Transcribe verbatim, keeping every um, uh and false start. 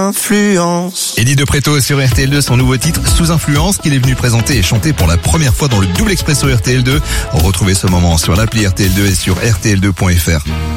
influence. Eddie de Pretto sur R T L deux, son nouveau titre Sous influence qu'il est venu présenter et chanter pour la première fois dans le double expresso R T L deux. Retrouvez ce moment sur l'appli R T L deux et sur R T L deux point F R.